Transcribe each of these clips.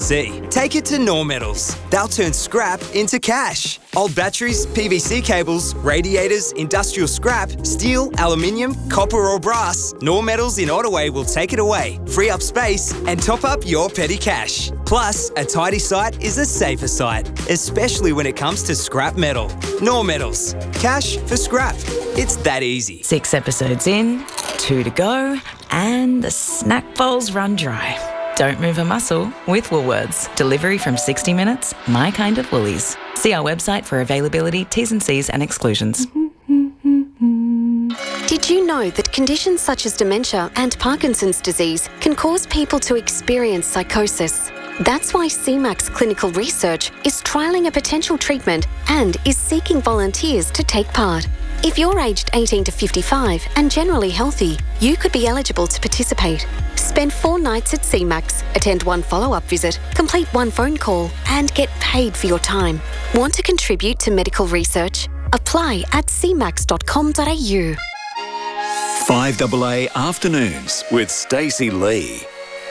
PVC. Take it to Normetals. They'll turn scrap into cash. Old batteries, PVC cables, radiators, industrial scrap, steel, aluminium, copper or brass, Normetals in Ottaway will take it away, free up space and top up your petty cash. Plus, a tidy site is a safer site, especially when it comes to scrap metal. Normetals. Cash for scrap. It's that easy. 6 episodes in, 2 to go, and the snack bowls run dry. Don't move a muscle with Woolworths. Delivery from 60 minutes, my kind of Woolies. See our website for availability, T's and C's and exclusions. Did you know that conditions such as dementia and Parkinson's disease can cause people to experience psychosis? That's why CMAX Clinical Research is trialling a potential treatment and is seeking volunteers to take part. If you're aged 18 to 55 and generally healthy, you could be eligible to participate. Spend 4 nights at CMAX, attend 1 follow-up visit, complete 1 phone call, and get paid for your time. Want to contribute to medical research? Apply at cmax.com.au. 5AA Afternoons with Stacey Lee.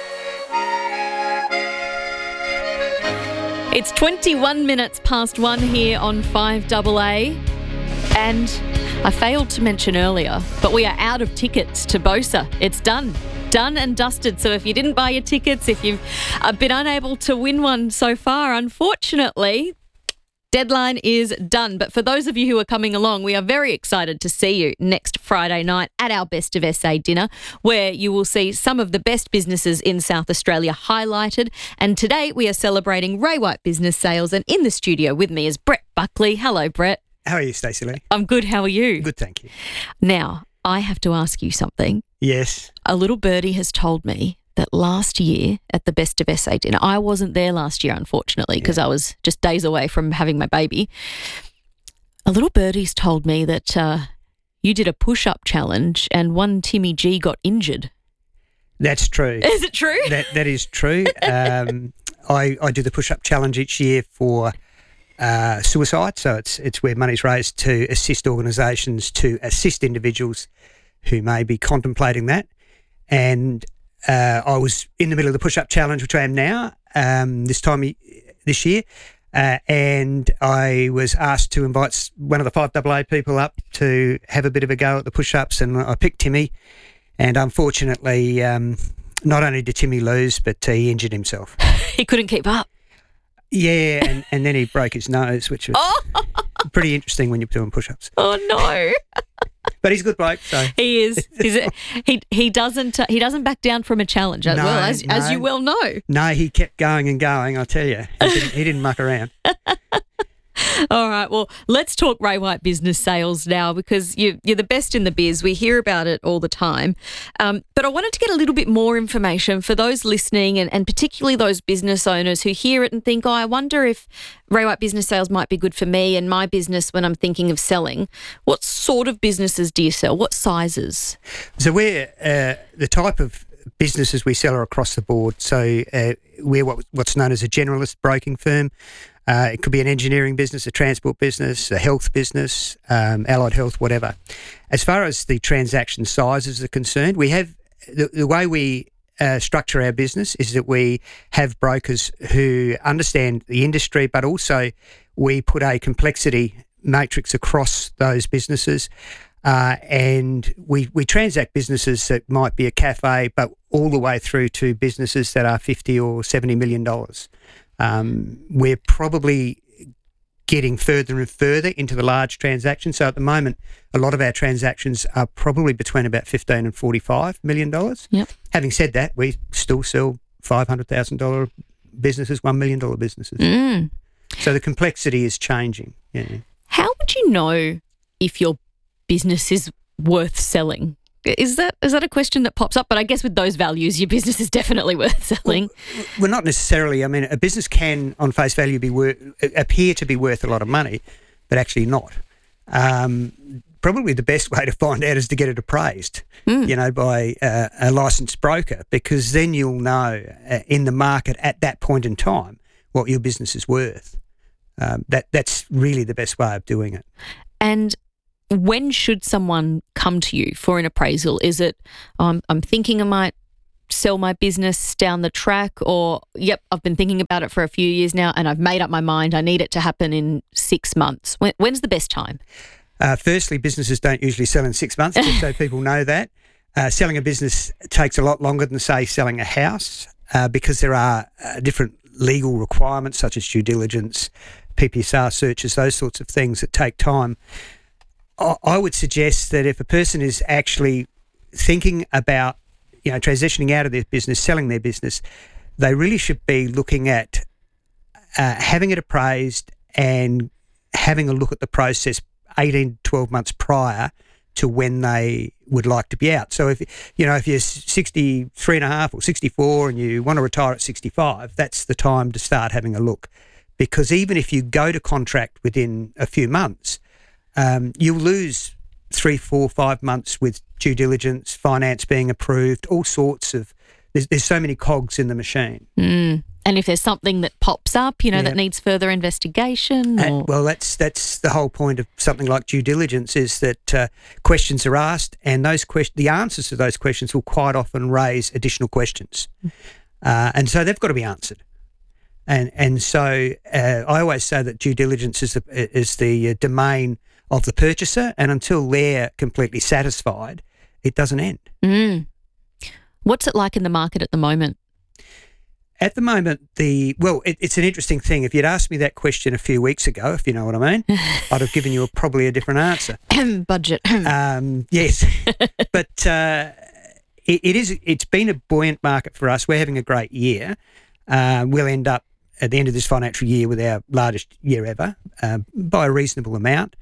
It's 21 minutes past 1 here on 5AA. And I failed to mention earlier, but we are out of tickets to Bosa. It's done and dusted. So if you didn't buy your tickets, if you've been unable to win one so far, unfortunately, deadline is done. But for those of you who are coming along, we are very excited to see you next Friday night at our Best of SA dinner, where you will see some of the best businesses in South Australia highlighted. And today we are celebrating Ray White Business Sales, and in the studio with me is Brett Buckley. Hello, Brett. How are you, Stacey Lee? I'm good. How are you? Good, thank you. Now, I have to ask you something. Yes. A little birdie has told me that last year at the Best of SA dinner, I wasn't there last year, unfortunately, because I was just days away from having my baby. A little birdie's told me that you did a push-up challenge and one Timmy G got injured. That's true. Is it true? That is true. I do the push-up challenge each year for suicide. So it's where money's raised to assist organisations to assist individuals who may be contemplating that. And I was in the middle of the push-up challenge, which I am now, this year, and I was asked to invite one of the 5AA people up to have a bit of a go at the push-ups, and I picked Timmy, and unfortunately, not only did Timmy lose, but he injured himself. He couldn't keep up. Yeah, and then he broke his nose, which was pretty interesting when you're doing push-ups. Oh, no. But he's a good bloke, so he is. He doesn't back down from a challenge, as you well know. No, he kept going and going. I tell you, he didn't muck around. All right, well, let's talk Ray White Business Sales now, because you're the best in the biz. We hear about it all the time. But I wanted to get a little bit more information for those listening, and particularly those business owners who hear it and think, I wonder if Ray White Business Sales might be good for me and my business when I'm thinking of selling. What sort of businesses do you sell? What sizes? So we're the type of businesses we sell are across the board. So we're what's known as a generalist broking firm. It could be an engineering business, a transport business, a health business, allied health, whatever. As far as the transaction sizes are concerned, we have the way we structure our business is that we have brokers who understand the industry, but also we put a complexity matrix across those businesses. And we transact businesses that might be a cafe, but all the way through to businesses that are $50 or $70 million. We're probably getting further and further into the large transactions. So at the moment, a lot of our transactions are probably between about $15 and $45 million. Yep. Having said that, we still sell $500,000 businesses, $1 million businesses. Mm. So the complexity is changing. Yeah. How would you know if your business is worth selling? Is that a question that pops up? But I guess with those values, your business is definitely worth selling. Well, not necessarily. I mean, a business can, on face value, appear to be worth a lot of money, but actually not. Probably the best way to find out is to get it appraised, by a licensed broker, because then you'll know in the market at that point in time what your business is worth. That's really the best way of doing it. And when should someone come to you for an appraisal? Is it, I'm thinking I might sell my business down the track, or, yep, I've been thinking about it for a few years now and I've made up my mind, I need it to happen in 6 months? When's the best time? Firstly, businesses don't usually sell in 6 months, just so people know that. Selling a business takes a lot longer than, say, selling a house because there are different legal requirements such as due diligence, PPSR searches, those sorts of things that take time. I would suggest that if a person is actually thinking about, transitioning out of their business, selling their business, they really should be looking at having it appraised and having a look at the process 18 to 12 months prior to when they would like to be out. So if you're 63 and a half or 64 and you want to retire at 65, that's the time to start having a look. Because even if you go to contract within a few months, you'll lose 3, 4, 5 months with due diligence, finance being approved, all sorts of. There's so many cogs in the machine. And if there's something that pops up, that needs further investigation. Well, that's the whole point of something like due diligence, is that questions are asked, and the answers to those questions will quite often raise additional questions, and so they've got to be answered. And so I always say that due diligence is the domain of the purchaser, and until they're completely satisfied, it doesn't end. What's it like in the market at the moment? At the moment, it's an interesting thing. If you'd asked me that question a few weeks ago, if you know what I mean, I'd have given you probably a different answer. Budget. Yes. But it's been a buoyant market for us. We're having a great year. We'll end up at the end of this financial year with our largest year ever by a reasonable amount.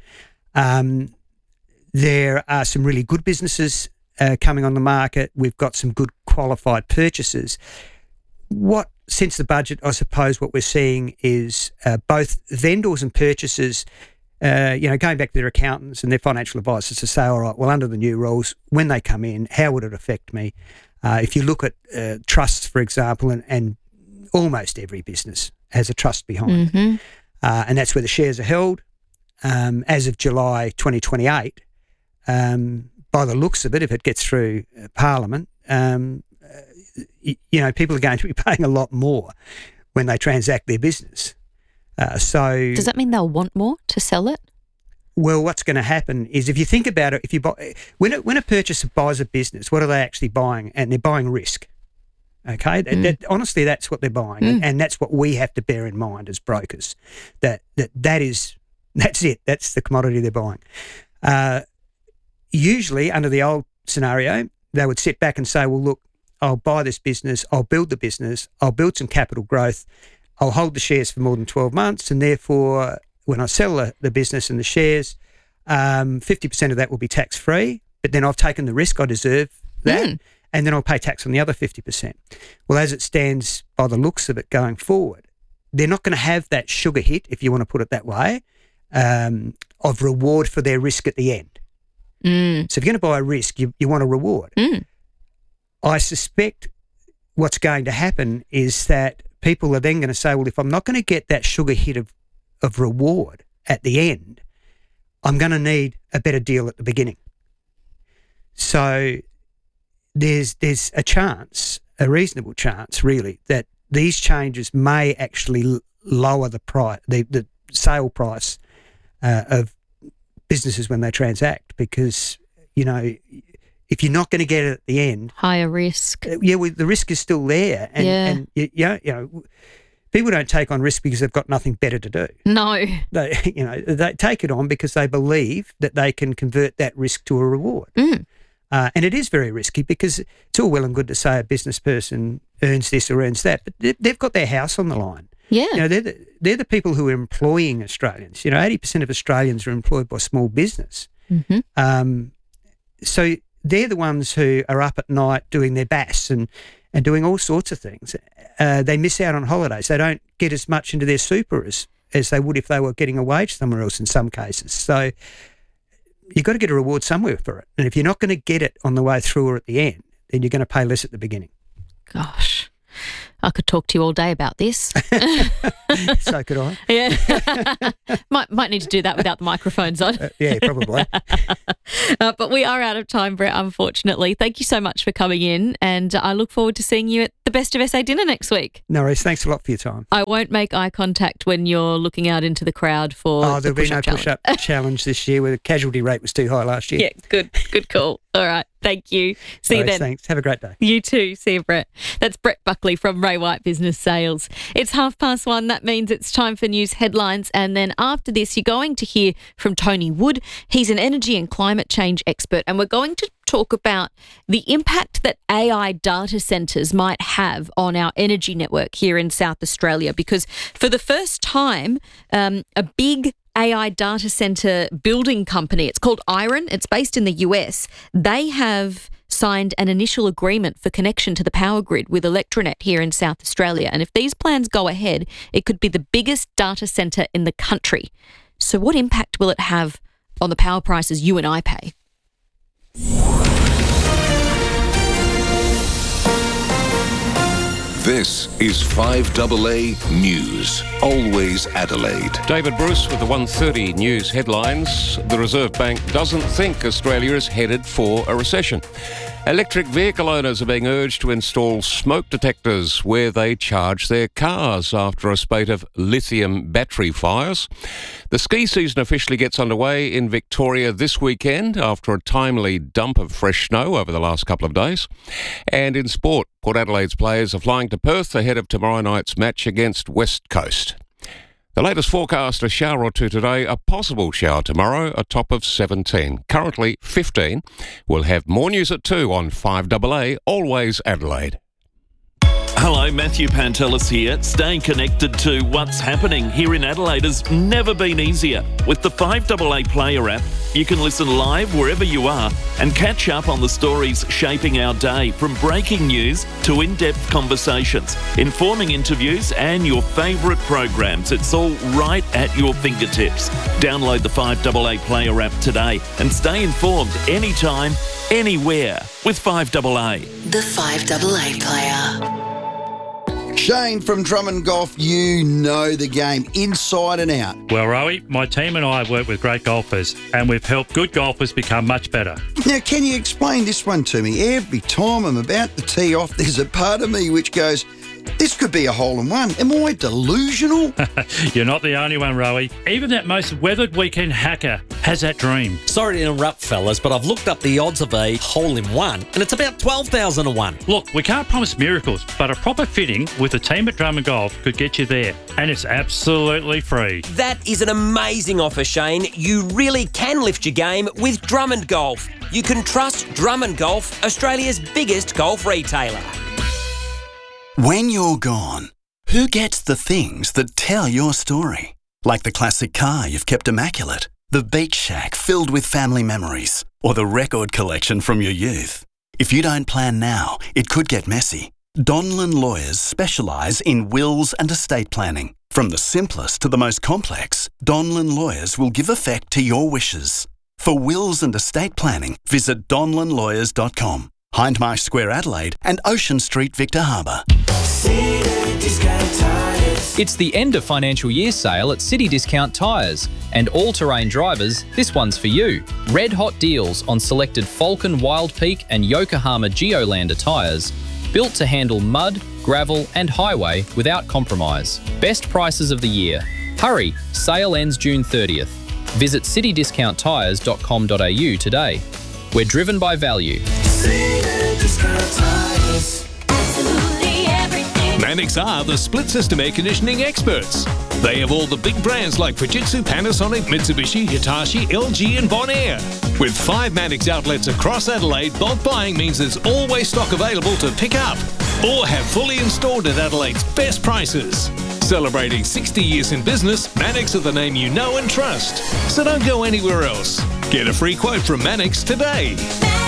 There are some really good businesses coming on the market. We've got some good qualified purchasers. Since the budget, I suppose what we're seeing is both vendors and purchasers, going back to their accountants and their financial advisors to say, all right, well, under the new rules, when they come in, how would it affect me? If you look at trusts, for example, and almost every business has a trust behind it, and that's where the shares are held. As of July 2028, by the looks of it, if it gets through Parliament, people are going to be paying a lot more when they transact their business. So does that mean they'll want more to sell it? Well, what's going to happen is, if you think about it, when a purchaser buys a business, what are they actually buying? And they're buying risk. Okay, honestly, that's what they're buying, and that's what we have to bear in mind as brokers. That's it. That's the commodity they're buying. Usually, under the old scenario, they would sit back and say, well, look, I'll buy this business, I'll build the business, I'll build some capital growth, I'll hold the shares for more than 12 months, and therefore, when I sell the business and the shares, 50% of that will be tax-free, but then I've taken the risk, I deserve that, and then I'll pay tax on the other 50%. Well, as it stands by the looks of it going forward, they're not going to have that sugar hit, if you want to put it that way, of reward for their risk at the end. So if you're going to buy a risk, you want a reward. I suspect what's going to happen is that people are then going to say, well, if I'm not going to get that sugar hit of reward at the end, I'm going to need a better deal at the beginning. So there's a chance, a reasonable chance really, that these changes may actually lower the price, the sale price of businesses when they transact, because, if you're not going to get it at the end, higher risk. The risk is still there, and people don't take on risk because they've got nothing better to do. No, they take it on because they believe that they can convert that risk to a reward. And it is very risky, because it's all well and good to say a business person earns this or earns that, but they've got their house on the line. Yeah, they're the people who are employing Australians. 80% of Australians are employed by small business. So they're the ones who are up at night doing their BAS and doing all sorts of things. They miss out on holidays. They don't get as much into their super as they would if they were getting a wage somewhere else in some cases. So you've got to get a reward somewhere for it. And if you're not going to get it on the way through or at the end, then you're going to pay less at the beginning. Gosh. I could talk to you all day about this. So could I. Yeah. might need to do that without the microphones on. Yeah, probably. But we are out of time, Brett, unfortunately. Thank you so much for coming in, and I look forward to seeing you at the Best of SA dinner next week. No worries. Thanks a lot for your time. I won't make eye contact when you're looking out into the crowd for there'll be no push-up challenge this year where the casualty rate was too high last year. Yeah, good call. All right, thank you. See you then. Thanks. Have a great day. You too. See you, Brett. That's Brett Buckley from Ray White Business Sales. It's 1:30. That means it's time for news headlines. And then after this, you're going to hear from Tony Wood. He's an energy and climate change expert. And we're going to talk about the impact that AI data centres might have on our energy network here in South Australia. Because for the first time, a big AI data centre building company, it's called Iron, it's based in the US. They have signed an initial agreement for connection to the power grid with Electronet here in South Australia. And if these plans go ahead, it could be the biggest data centre in the country. So what impact will it have on the power prices you and I pay? This is 5AA News, always Adelaide. David Bruce with the 1:30 news headlines. The Reserve Bank doesn't think Australia is headed for a recession. Electric vehicle owners are being urged to install smoke detectors where they charge their cars after a spate of lithium battery fires. The ski season officially gets underway in Victoria this weekend after a timely dump of fresh snow over the last couple of days. And in sport, Port Adelaide's players are flying to Perth ahead of tomorrow night's match against West Coast. The latest forecast, a shower or two today, a possible shower tomorrow, a top of 17. Currently 15. We'll have more news at 2 on 5AA, always Adelaide. Hello, Matthew Pantelis here. Staying connected to what's happening here in Adelaide has never been easier. With the 5AA Player app, you can listen live wherever you are and catch up on the stories shaping our day, from breaking news to in-depth conversations, informing interviews and your favourite programs. It's all right at your fingertips. Download the 5AA Player app today and stay informed anytime, anywhere with 5AA. The 5AA Player. Shane from Drummond Golf, you know the game inside and out. Well, Rowie, my team and I have worked with great golfers and we've helped good golfers become much better. Now, can you explain this one to me? Every time I'm about to tee off, there's a part of me which goes, this could be a hole-in-one. Am I delusional? You're not the only one, Rowie. Even that most weathered weekend hacker has that dream. Sorry to interrupt, fellas, but I've looked up the odds of a hole-in-one, and it's about 12,000 to 1. Look, we can't promise miracles, but a proper fitting with the team at Drummond Golf could get you there, and it's absolutely free. That is an amazing offer, Shane. You really can lift your game with Drummond Golf. You can trust Drummond Golf, Australia's biggest golf retailer. When you're gone, who gets the things that tell your story? Like the classic car you've kept immaculate, the beach shack filled with family memories, or the record collection from your youth. If you don't plan now, it could get messy. Donlan Lawyers specialise in wills and estate planning. From the simplest to the most complex, Donlan Lawyers will give effect to your wishes. For wills and estate planning, visit donlanlawyers.com. Hindmarsh Square, Adelaide, and Ocean Street, Victor Harbour. It's the end of financial year sale at City Discount Tyres. And all-terrain drivers, this one's for you. Red hot deals on selected Falcon Wild Peak and Yokohama Geolander tyres. Built to handle mud, gravel and highway without compromise. Best prices of the year. Hurry, sale ends June 30th. Visit citydiscounttyres.com.au today. We're driven by value. Mannix are the split system air conditioning experts. They have all the big brands like Fujitsu, Panasonic, Mitsubishi, Hitachi, LG and Bonaire. With 5 Mannix outlets across Adelaide, bulk buying means there's always stock available to pick up or have fully installed at Adelaide's best prices. Celebrating 60 years in business, Mannix are the name you know and trust. So don't go anywhere else. Get a free quote from Mannix today.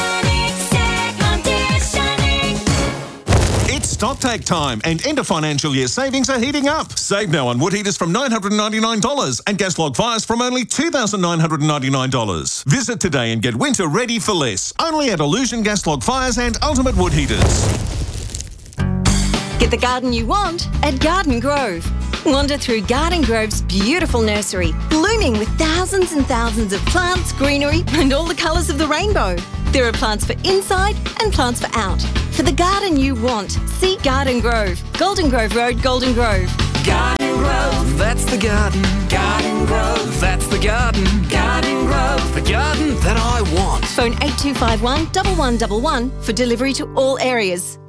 It's StockTake time, and end of financial year savings are heating up. Save now on wood heaters from $999 and gas log fires from only $2,999. Visit today and get winter ready for less. Only at Illusion Gas Log Fires and Ultimate Wood Heaters. Get the garden you want at Garden Grove. Wander through Garden Grove's beautiful nursery, blooming with thousands and thousands of plants, greenery, and all the colours of the rainbow. There are plants for inside and plants for out. For the garden you want, see Garden Grove. Golden Grove Road, Golden Grove. Garden Grove, that's the garden. Garden Grove, that's the garden. Garden Grove, the garden that I want. Phone 8251 1111 for delivery to all areas.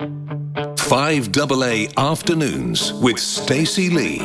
5AA Afternoons with Stacey Lee.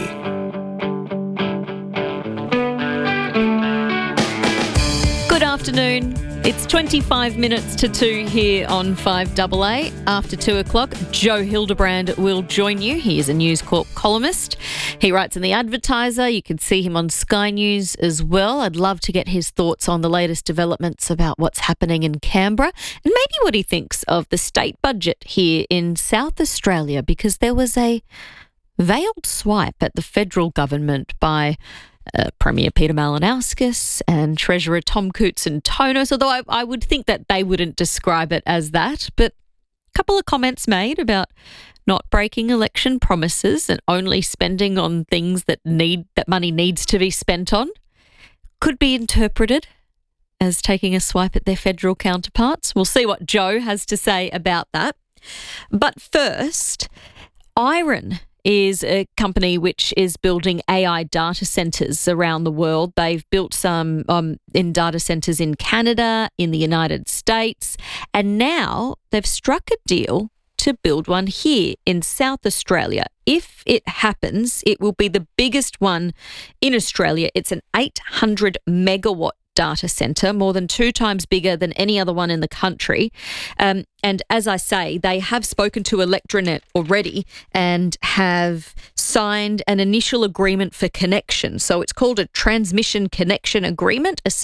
Good afternoon. It's 25 minutes to 2 here on 5AA. After 2 o'clock, Joe Hildebrand will join you. He is a News Corp columnist. He writes in The Advertiser. You can see him on Sky News as well. I'd love to get his thoughts on the latest developments about what's happening in Canberra and maybe what he thinks of the state budget here in South Australia, because there was a veiled swipe at the federal government by Premier Peter Malinauskas and Treasurer Tom Koutson-Tonos, although I would think that they wouldn't describe it as that. But a couple of comments made about not breaking election promises and only spending on things that money needs to be spent on could be interpreted as taking a swipe at their federal counterparts. We'll see what Joe has to say about that. But first, Iron is a company which is building AI data centres around the world. They've built some in data centres in Canada, in the United States, and now they've struck a deal to build one here in South Australia. If it happens, it will be the biggest one in Australia. It's an 800 megawatt data centre, more than 2 times bigger than any other one in the country. And as I say, they have spoken to Electronet already and have signed an initial agreement for connection. So it's called a Transmission Connection Agreement, a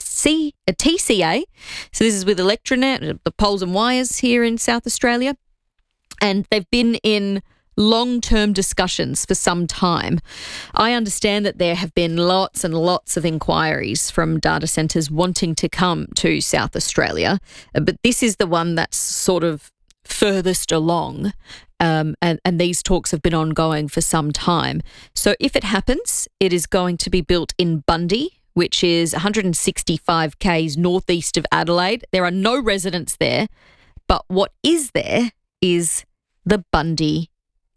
TCA. So this is with Electronet, the poles and wires here in South Australia. And they've been in long-term discussions for some time. I understand that there have been lots and lots of inquiries from data centres wanting to come to South Australia, but this is the one that's sort of furthest along, and these talks have been ongoing for some time. So if it happens, it is going to be built in Bundy, which is 165 k's northeast of Adelaide. There are no residents there, but what is there is the Bundy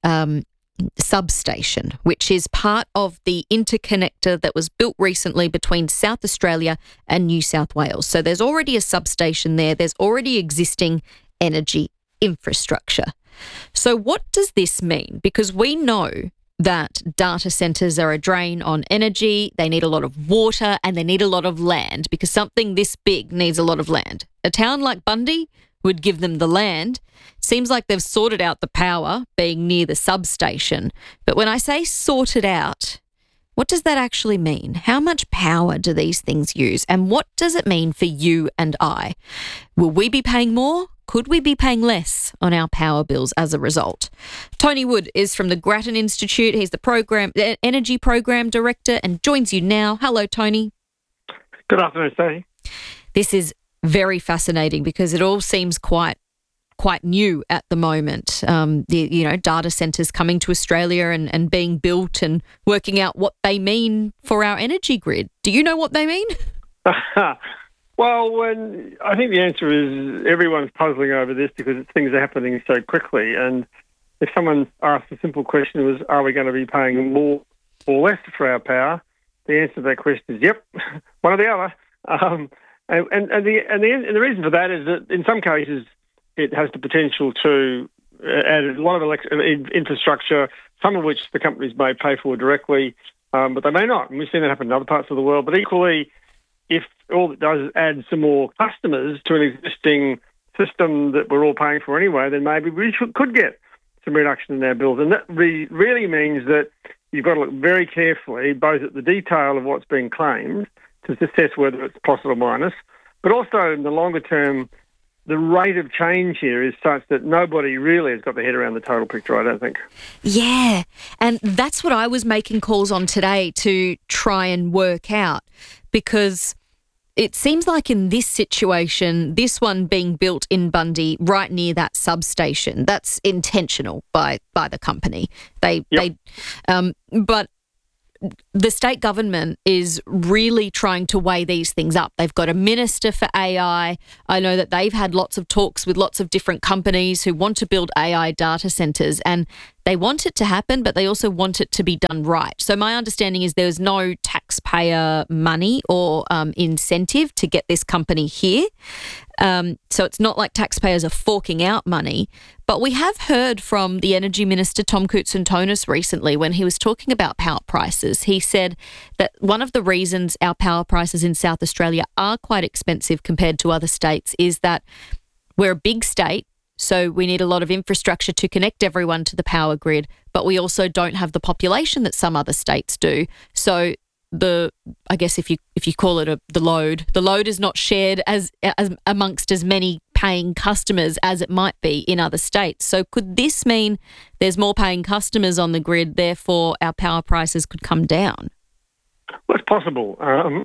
substation, which is part of the interconnector that was built recently between South Australia and New South Wales. So there's already a substation there. There's already existing energy infrastructure. So what does this mean? Because we know that data centres are a drain on energy, they need a lot of water, and they need a lot of land, because something this big needs a lot of land. A town like Bundy would give them the land. Seems like they've sorted out the power, being near the substation. But when I say sorted out, what does that actually mean? How much power do these things use? And what does it mean for you and I? Will we be paying more? Could we be paying less on our power bills as a result? Tony Wood is from the Grattan Institute. He's the Energy Program Director and joins you now. Hello, Tony. Good afternoon, Stacey. This is very fascinating because it all seems quite new at the moment. Data centres coming to Australia and being built and working out what they mean for our energy grid. Do you know what they mean? Well, I think the answer is everyone's puzzling over this because things are happening so quickly. And if someone asked a simple question was, are we going to be paying more or less for our power? The answer to that question is, yep, one or the other. And the reason for that is that in some cases it has the potential to add a lot of infrastructure, some of which the companies may pay for directly, but they may not. And we've seen that happen in other parts of the world. But equally, if all it does is add some more customers to an existing system that we're all paying for anyway, then maybe we could get some reduction in our bills. And that really means that you've got to look very carefully both at the detail of what's being claimed to assess whether it's plus or minus, but also in the longer term, the rate of change here is such that nobody really has got their head around the total picture, I don't think. Yeah, and that's what I was making calls on today to try and work out, because it seems like in this situation, this one being built in Bundy right near that substation, that's intentional by the company. But the state government is really trying to weigh these things up. They've got a minister for AI. I know that they've had lots of talks with lots of different companies who want to build AI data centres, and they want it to happen, but they also want it to be done right. So my understanding is there's no taxpayer money or incentive to get this company here. So it's not like taxpayers are forking out money. But we have heard from the Energy Minister, Tom Koutsantonis, recently when he was talking about power prices. He said that one of the reasons our power prices in South Australia are quite expensive compared to other states is that we're a big state, so we need a lot of infrastructure to connect everyone to the power grid, but we also don't have the population that some other states do. So I guess if you call it the load is not shared as amongst as many paying customers as it might be in other states. So could this mean there's more paying customers on the grid, therefore our power prices could come down? Well, it's possible.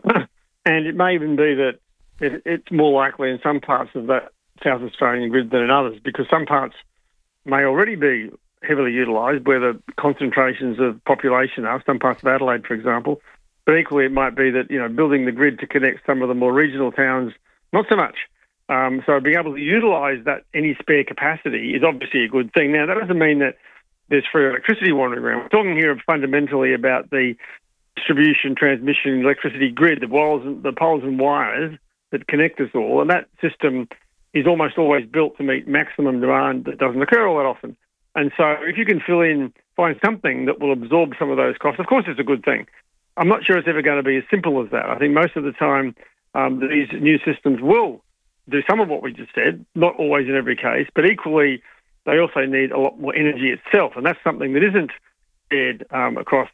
And it may even be that it's more likely in some parts of that South Australian grid than in others, because some parts may already be heavily utilised where the concentrations of population are, some parts of Adelaide, for example. But equally, it might be that, building the grid to connect some of the more regional towns, not so much. So being able to utilise that any spare capacity is obviously a good thing. Now, that doesn't mean that there's free electricity wandering around. We're talking here fundamentally about the distribution, transmission, electricity grid, the poles and wires that connect us all. And that system is almost always built to meet maximum demand that doesn't occur all that often. And so if you can find something that will absorb some of those costs, of course it's a good thing. I'm not sure it's ever going to be as simple as that. I think most of the time these new systems will do some of what we just said, not always in every case, but equally they also need a lot more energy itself, and that's something that isn't shared across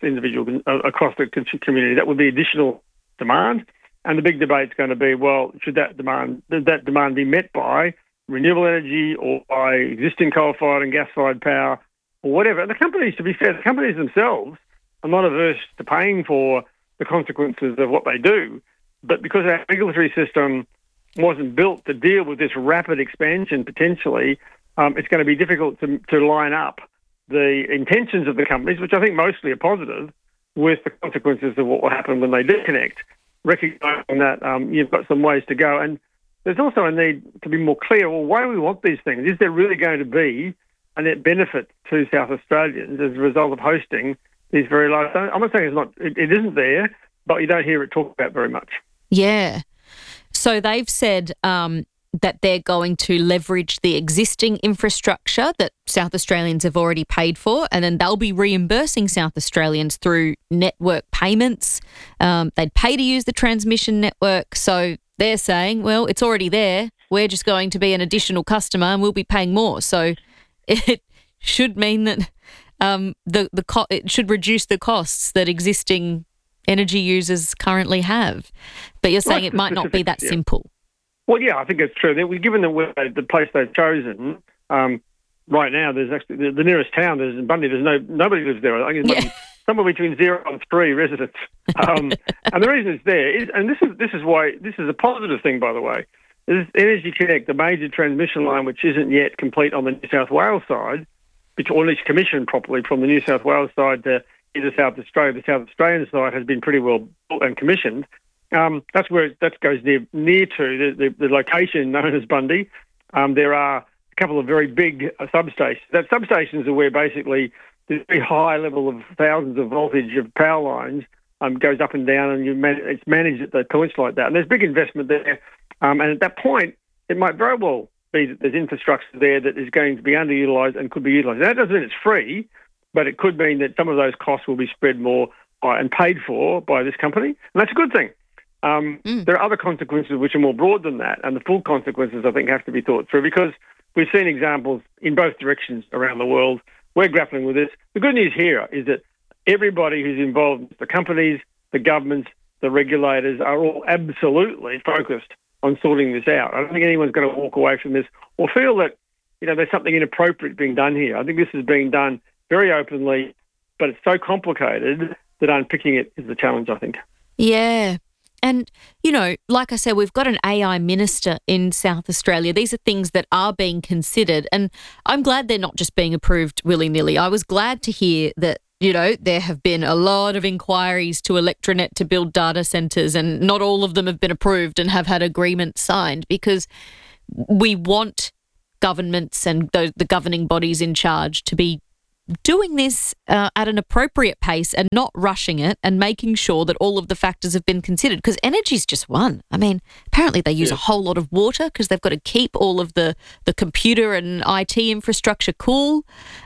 the community. That would be additional demand, and the big debate's going to be, well, should that demand be met by renewable energy or by existing coal-fired and gas-fired power or whatever? And the companies, to be fair, the companies themselves are not averse to paying for the consequences of what they do, but because our regulatory system wasn't built to deal with this rapid expansion potentially, it's going to be difficult to line up the intentions of the companies, which I think mostly are positive, with the consequences of what will happen when they disconnect, recognising that you've got some ways to go. And there's also a need to be more clear, well, why do we want these things? Is there really going to be a net benefit to South Australians as a result of hosting these very large? I'm not saying it isn't there, but you don't hear it talked about very much. Yeah. So they've said that they're going to leverage the existing infrastructure that South Australians have already paid for, and then they'll be reimbursing South Australians through network payments. They'd pay to use the transmission network. So they're saying, well, it's already there. We're just going to be an additional customer and we'll be paying more. So it should mean that it should reduce the costs that existing energy users currently have. But you're saying it might not be that simple. Well, yeah, I think it's true. Given the place they've chosen, right now there's actually the nearest town is in Bundy. Nobody lives there. I think it's somewhere between 0 and 3 residents. And the reason it's there is, and this is why this is a positive thing, by the way, is Energy Connect, the major transmission line, which isn't yet complete on the New South Wales side, or at least commissioned properly from the New South Wales side to into South Australia. The South Australian side has been pretty well built and commissioned. That's where that goes near to the location known as Bundy. There are a couple of very big substations. That substations are where basically the very high level of thousands of voltage of power lines goes up and down, and it's managed at the points like that. And there's big investment there. And at that point, it might very well be that there's infrastructure there that is going to be underutilised and could be utilised. That doesn't mean it's free, but it could mean that some of those costs will be spread more and paid for by this company. And that's a good thing. There are other consequences which are more broad than that, and the full consequences, I think, have to be thought through, because we've seen examples in both directions around the world. We're grappling with this. The good news here is that everybody who's involved, the companies, the governments, the regulators, are all absolutely focused on sorting this out. I don't think anyone's going to walk away from this or feel that there's something inappropriate being done here. I think this is being done very openly, but it's so complicated that unpicking it is the challenge, I think. Yeah. And, you know, like I said, we've got an AI minister in South Australia. These are things that are being considered. And I'm glad they're not just being approved willy-nilly. I was glad to hear that, you know, there have been a lot of inquiries to Electronet to build data centres, and not all of them have been approved and have had agreements signed, because we want governments and the governing bodies in charge to be doing this at an appropriate pace and not rushing it, and making sure that all of the factors have been considered, because energy's just one. I mean, apparently they use a whole lot of water because they've got to keep all of the computer and IT infrastructure cool.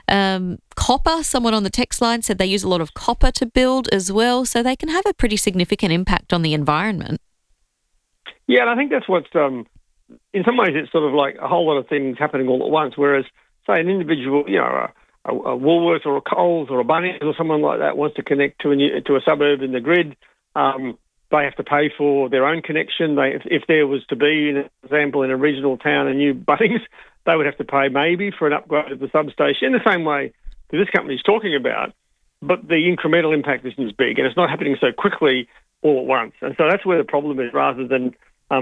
Copper, someone on the text line said they use a lot of copper to build as well, so they can have a pretty significant impact on the environment. Yeah, and I think that's what's, in some ways it's sort of like a whole lot of things happening all at once, whereas, say, an individual, you know, a Woolworths or a Coles or a Bunnings or someone like that wants to connect to a suburb in the grid, they have to pay for their own connection. If there was to be, for example, in a regional town, a new Bunnings, they would have to pay maybe for an upgrade of the substation in the same way that this company's talking about, but the incremental impact isn't as big, and it's not happening so quickly all at once. And so that's where the problem is, rather than,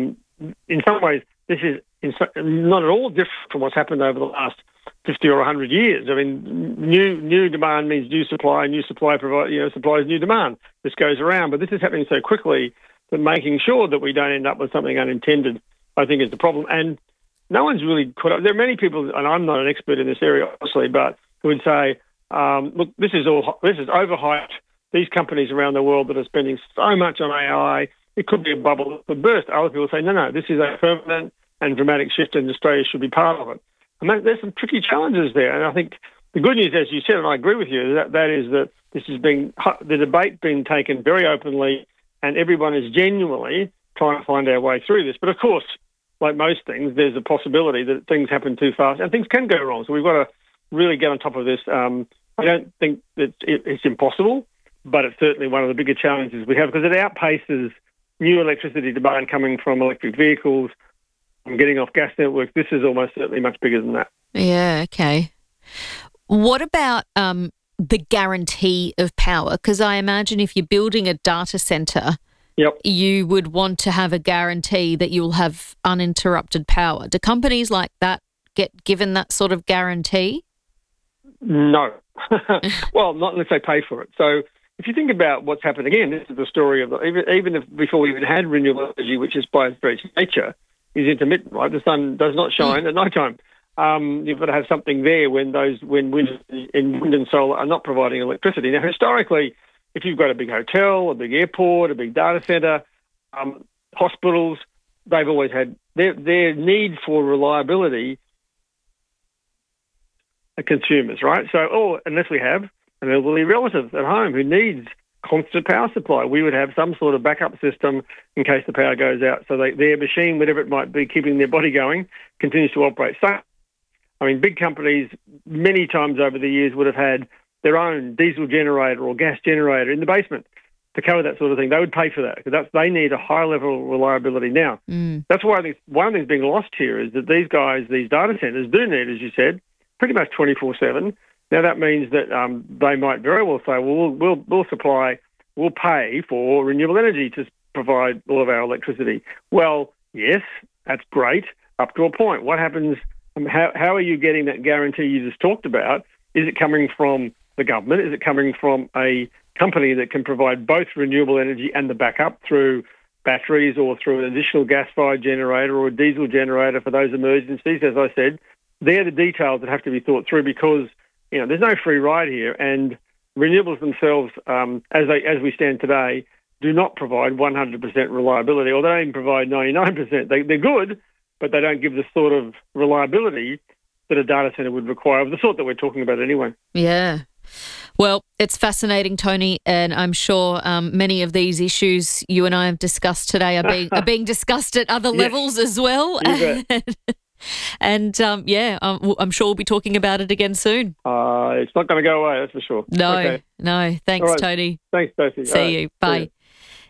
in some ways, this is not at all different from what's happened over the last 50 or 100 years. I mean, new demand means new supply, supplies new demand. This goes around, but this is happening so quickly that making sure that we don't end up with something unintended, I think, is the problem. And no one's really caught up. There are many people, and I'm not an expert in this area, obviously, but who would say, look, this is overhyped. These companies around the world that are spending so much on AI, it could be a bubble that could burst. Other people say, no, this is a permanent and dramatic shift, and Australia should be part of it. And there's some tricky challenges there. And I think the good news, as you said, and I agree with you, that is that this is the debate being taken very openly, and everyone is genuinely trying to find our way through this. But of course, like most things, there's a possibility that things happen too fast and things can go wrong. So we've got to really get on top of this. I don't think that it's impossible, but it's certainly one of the bigger challenges we have, because it outpaces new electricity demand coming from electric vehicles, from getting off gas networks. This is almost certainly much bigger than that. Yeah, okay. What about the guarantee of power? Because I imagine if you're building a data centre, you would want to have a guarantee that you'll have uninterrupted power. Do companies like that get given that sort of guarantee? No. Well, not unless they pay for it. So if you think about what's happened, again, this is the story of even if before we even had renewable energy, which is by its very nature is intermittent, right? The sun does not shine at night time. You've got to have something there when wind and solar are not providing electricity. Now, historically, if you've got a big hotel, a big airport, a big data centre, hospitals, they've always had their need for reliability are consumers, right? So, unless we have an elderly relative at home who needs constant power supply, we would have some sort of backup system in case the power goes out, so their machine, whatever it might be, keeping their body going, continues to operate. So, I mean, big companies many times over the years would have had their own diesel generator or gas generator in the basement to cover that sort of thing. They would pay for that because they need a high level of reliability now. That's why I think one of the things being lost here is that these data centres do need, as you said, pretty much 24/7. Now, that means that they might very well say, well, we'll pay for renewable energy to provide all of our electricity. Well, yes, that's great, up to a point. What happens, how are you getting that guarantee you just talked about? Is it coming from the government? Is it coming from a company that can provide both renewable energy and the backup through batteries or through an additional gas-fired generator or a diesel generator for those emergencies? As I said, they're the details that have to be thought through, because there's no free ride here, and renewables themselves, as we stand today, do not provide 100% reliability, or they don't even provide 99%. They're good, but they don't give the sort of reliability that a data centre would require, of the sort that we're talking about anyway. Yeah. Well, it's fascinating, Tony, and I'm sure many of these issues you and I have discussed today are being discussed at other levels as well. You bet. And, I'm sure we'll be talking about it again soon. It's not going to go away, that's for sure. No. Thanks, right. Tony. Thanks, Stacey. See you. Bye.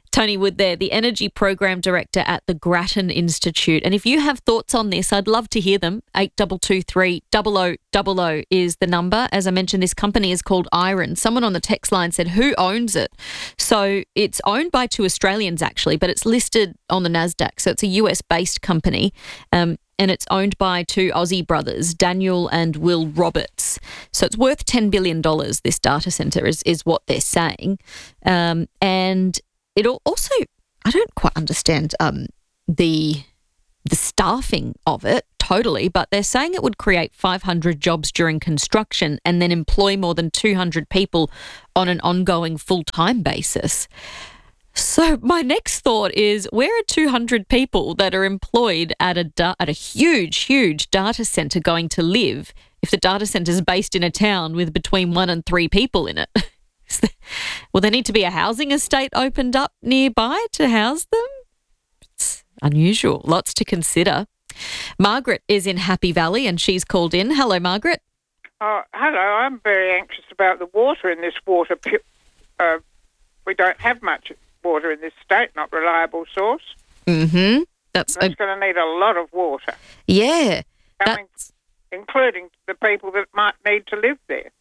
Tony Wood there, the Energy Program Director at the Grattan Institute. And if you have thoughts on this, I'd love to hear them. 8223 0000 is the number. As I mentioned, this company is called Iron. Someone on the text line said, who owns it? So it's owned by 2 Australians, actually, but it's listed on the NASDAQ. So it's a US-based company. And it's owned by 2 Aussie brothers, Daniel and Will Roberts. So it's worth $10 billion, this data centre, is what they're saying. And it'll also, I don't quite understand the staffing of it totally, but they're saying it would create 500 jobs during construction and then employ more than 200 people on an ongoing full-time basis. So my next thought is, where are 200 people that are employed at a huge data centre going to live if the data centre is based in a town with between 1 and 3 people in it? Will there need to be a housing estate opened up nearby to house them? It's unusual. Lots to consider. Margaret is in Happy Valley and she's called in. Hello, Margaret. Oh, hello. I'm very anxious about the water in this water. We don't have much water in this state, not reliable source. Mm-hmm. It's going to need a lot of water. Yeah. Including the people that might need to live there.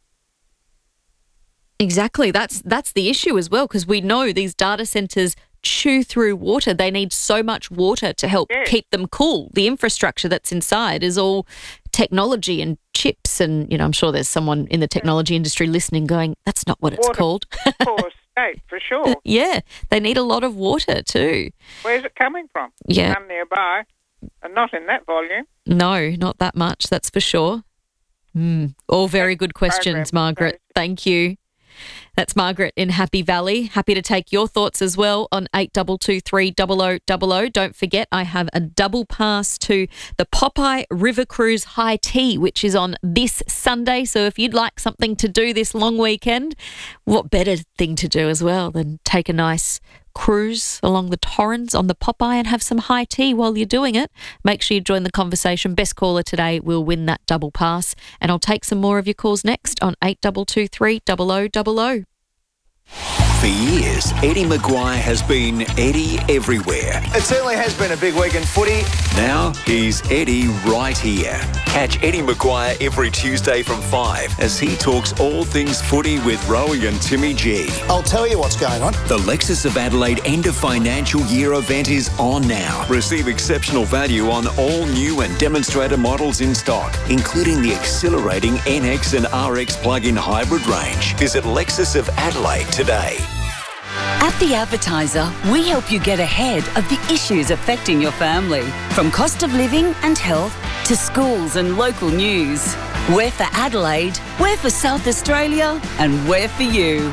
Exactly. That's the issue as well, because we know these data centres chew through water. They need so much water to help keep them cool. The infrastructure that's inside is all technology and chips, and I'm sure there's someone in the technology industry listening going, that's not what it's called. Poor state, for sure. Yeah, they need a lot of water too. Where's it coming from? Yeah. None nearby, and not in that volume. No, not that much, that's for sure. All very good questions, Margaret. Thank you. That's Margaret in Happy Valley. Happy to take your thoughts as well on 8223 0000. Don't forget, I have a double pass to the Popeye River Cruise High Tea, which is on this Sunday. So if you'd like something to do this long weekend, what better thing to do as well than take a nice cruise along the Torrens on the Popeye and have some high tea while you're doing it. Make sure you join the conversation. Best caller today will win that double pass. And I'll take some more of your calls next on 8223 0000. For years, Eddie Maguire has been Eddie everywhere. It certainly has been a big week in footy. Now he's Eddie right here. Catch Eddie Maguire every Tuesday from 5 as he talks all things footy with Rowie and Timmy G. I'll tell you what's going on. The Lexus of Adelaide end of financial year event is on now. Receive exceptional value on all new and demonstrator models in stock, including the exhilarating NX and RX plug-in hybrid range. Visit Lexus of Adelaide today. At The Advertiser, we help you get ahead of the issues affecting your family. From cost of living and health to schools and local news. We're for Adelaide, we're for South Australia, and we're for you.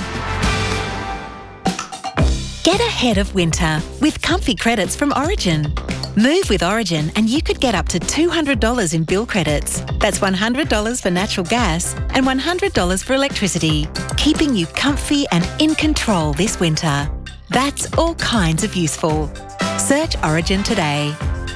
Get ahead of winter with comfy credits from Origin. Move with Origin and you could get up to $200 in bill credits. That's $100 for natural gas and $100 for electricity, keeping you comfy and in control this winter. That's all kinds of useful. Search Origin today.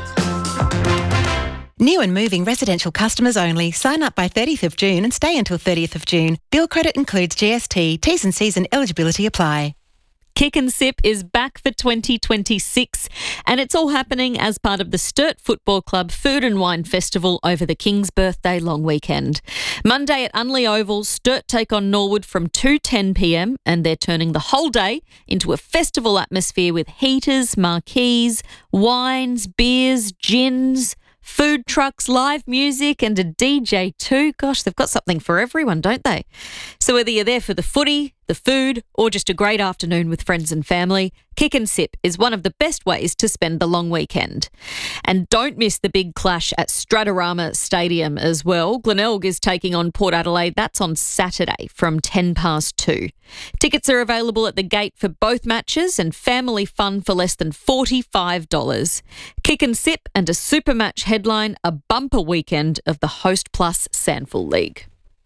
New and moving residential customers only. Sign up by 30th of June and stay until 30th of June. Bill credit includes GST. T's and C's and eligibility apply. Kick and Sip is back for 2026 and it's all happening as part of the Sturt Football Club Food and Wine Festival over the King's Birthday long weekend. Monday at Unley Oval, Sturt take on Norwood from 2:10pm and they're turning the whole day into a festival atmosphere with heaters, marquees, wines, beers, gins, food trucks, live music and a DJ too. Gosh, they've got something for everyone, don't they? So whether you're there for the footy, the food or just a great afternoon with friends and family, Kick and Sip is one of the best ways to spend the long weekend. And don't miss the big clash at Stratorama Stadium as well. Glenelg is taking on Port Adelaide. That's on Saturday from 2:10. Tickets are available at the gate for both matches and family fun for less than $45. Kick and Sip and a super match headline, a bumper weekend of the Host Plus Sandful League.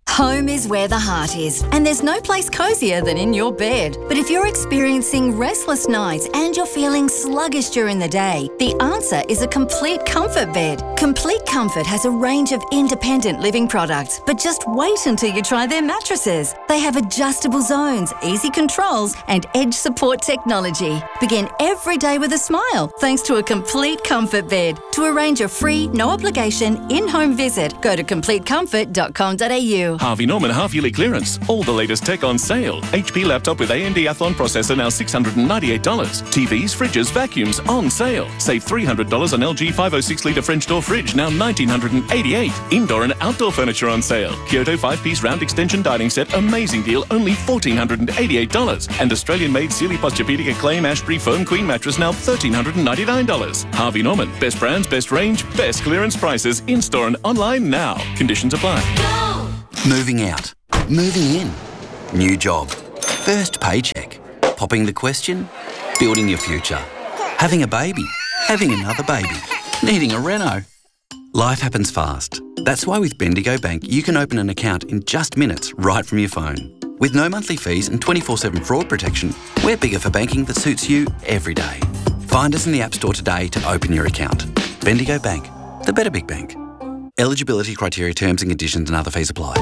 Home is where the heart is, and there's no place cozier than in your bed. But if you're experiencing restless nights and you're feeling sluggish during the day, the answer is a Complete Comfort bed. Complete Comfort has a range of independent living products, but just wait until you try their mattresses. They have adjustable zones, easy controls, and edge support technology. Begin every day with a smile thanks to a Complete Comfort bed. To arrange a free, no obligation, in-home visit, go to completecomfort.com.au. Harvey Norman half-yearly clearance. All the latest tech on sale. HP laptop with AMD Athlon processor now $698. TVs, fridges, vacuums on sale. Save $300 on LG 506-litre French door fridge now $1,988. Indoor and outdoor furniture on sale. Kyoto 5-piece round extension dining set, amazing deal, only $1,488. And Australian-made Sealy Posturepedic Acclaim Ashbury foam queen mattress now $1,399. Harvey Norman, best brands, best range, best clearance prices, in-store and online now. Conditions apply. Moving out. Moving in. New job. First paycheck. Popping the question. Building your future. Having a baby. Having another baby. Needing a reno. Life happens fast. That's why with Bendigo Bank you can open an account in just minutes right from your phone. With no monthly fees and 24/7 fraud protection, we're bigger for banking that suits you every day. Find us in the App Store today to open your account. Bendigo Bank. The better big bank. Eligibility criteria, terms and conditions and other fees apply.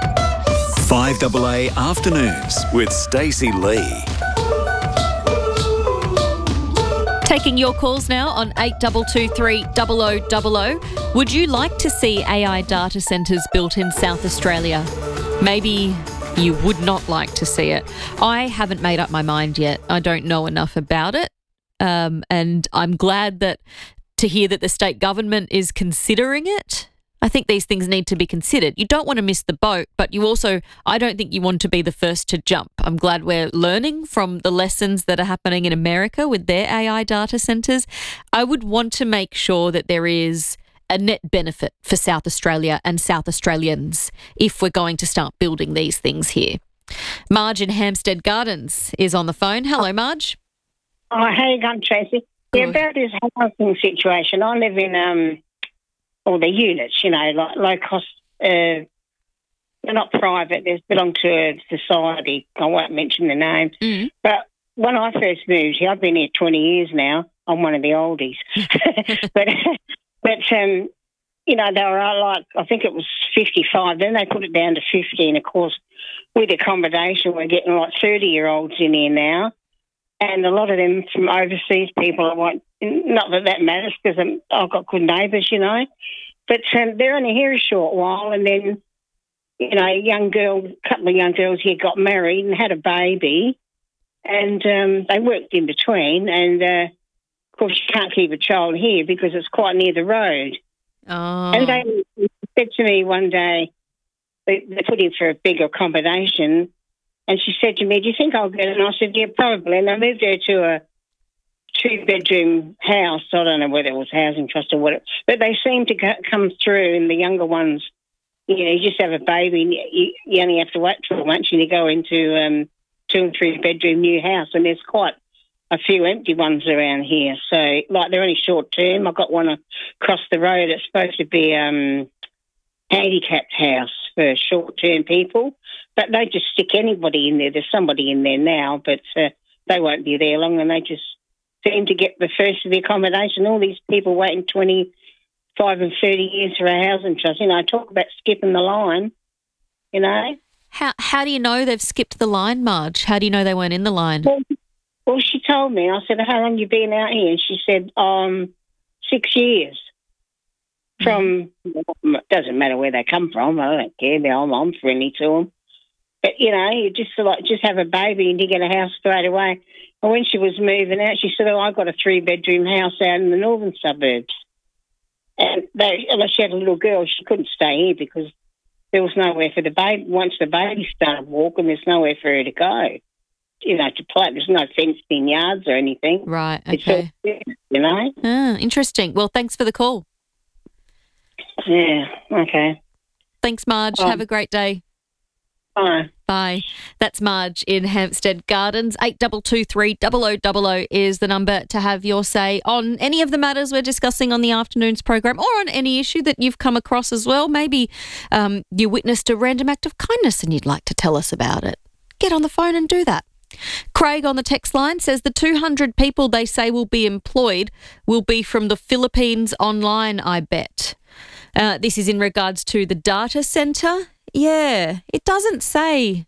5AA Afternoons with Stacey Lee. Taking your calls now on 8223 0000. Would you like to see AI data centres built in South Australia? Maybe you would not like to see it. I haven't made up my mind yet. I don't know enough about it. And I'm glad to hear that the state government is considering it. I think these things need to be considered. You don't want to miss the boat, but I don't think you want to be the first to jump. I'm glad we're learning from the lessons that are happening in America with their AI data centres. I would want to make sure that there is a net benefit for South Australia and South Australians if we're going to start building these things here. Marge in Hampstead Gardens is on the phone. Hello, Marge. Oh, how you going, Tracy? Yeah, about this housing situation. I live in all the units, like low cost. They're not private. They belong to a society. I won't mention the name. Mm-hmm. But when I first moved here, I've been here 20 years now. I'm one of the oldies. but they were like, I think it was 55. Then they put it down to 50. And, of course, with accommodation, we're getting like 30-year-olds in here now. And a lot of them from overseas people, not that matters because I've got good neighbours, But they're only here a short while and then, a couple of young girls here got married and had a baby and they worked in between. And, of course, you can't keep a child here because it's quite near the road. Oh. And they said to me one day, they put in for a big accommodation. And she said to me, do you think I'll get it? And I said, yeah, probably. And I moved her to a 2-bedroom house. I don't know whether it was Housing Trust or what. But they seem to come through, and the younger ones, you just have a baby, and you only have to wait 12 months, and you go into 2 and 3 bedroom new house. And there's quite a few empty ones around here. So, they're only short term. I've got one across the road. It's supposed to be handicapped house for short-term people. But they just stick anybody in there. There's somebody in there now, but they won't be there long, and they just seem to get the first of the accommodation. All these people waiting 25 and 30 years for a housing trust. Talk about skipping the line, How do you know they've skipped the line, Marge? How do you know they weren't in the line? Well, she told me. I said, how long you been out here? And she said, 6 years. Doesn't matter where they come from. I don't care. I'm friendly to them. But, you just have a baby and you get a house straight away. And when she was moving out, she said, I got a 3-bedroom house out in the northern suburbs. And she had a little girl. She couldn't stay here because there was nowhere for the baby. Once the baby started walking, there's nowhere for her to go, to play. There's no fenced in yards or anything. Right, okay. It's all, interesting. Well, thanks for the call. Yeah, okay. Thanks, Marge. Have a great day. Bye. Bye. That's Marge in Hampstead Gardens. 8223 0000 is the number to have your say on any of the matters we're discussing on the afternoon's program, or on any issue that you've come across as well. Maybe you witnessed a random act of kindness and you'd like to tell us about it. Get on the phone and do that. Craig on the text line says the 200 people they say will be employed will be from the Philippines online, I bet. This is in regards to the data centre. Yeah, it doesn't say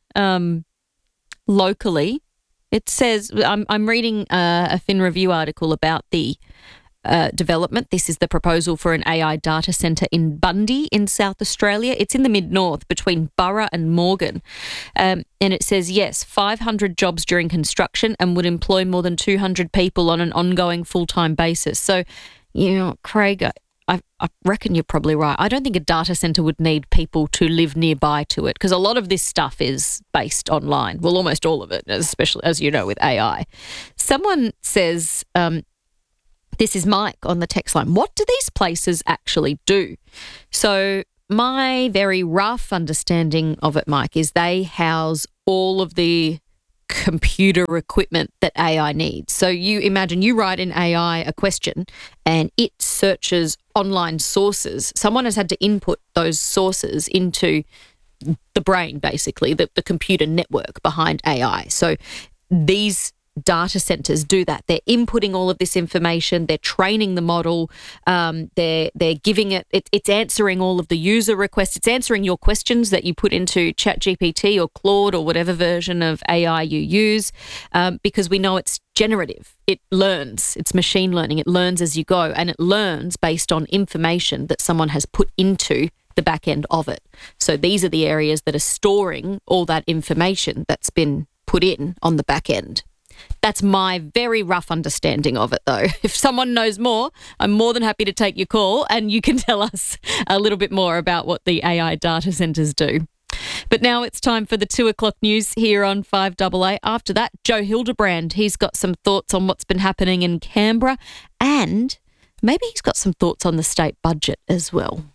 locally. It says, I'm reading a Fin Review article about the development. This is the proposal for an AI data centre in Bundy in South Australia. It's in the mid-north between Burra and Morgan. And it says, yes, 500 jobs during construction and would employ more than 200 people on an ongoing full-time basis. So, Craig, I reckon you're probably right. I don't think a data centre would need people to live nearby to it, because a lot of this stuff is based online. Well, almost all of it, especially, as you know, with AI. Someone says, this is Mike on the text line, what do these places actually do? So my very rough understanding of it, Mike, is they house all of the computer equipment that AI needs. So you imagine you write in AI a question and it searches online sources. Someone has had to input those sources into the brain, basically, the computer network behind AI. So these data centers do that. They're inputting all of this information. They're training the model. They're giving it's answering all of the user requests. It's answering your questions that you put into ChatGPT or Claude or whatever version of AI you use, because we know it's generative. It learns. It's machine learning. It learns as you go, and it learns based on information that someone has put into the back end of it. So these are the areas that are storing all that information that's been put in on the back end. That's my very rough understanding of it, though. If someone knows more, I'm more than happy to take your call and you can tell us a little bit more about what the AI data centres do. But now it's time for the 2 o'clock news here on 5AA. After that, Joe Hildebrand, he's got some thoughts on what's been happening in Canberra, and maybe he's got some thoughts on the state budget as well.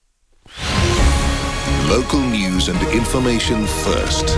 Local news and information first.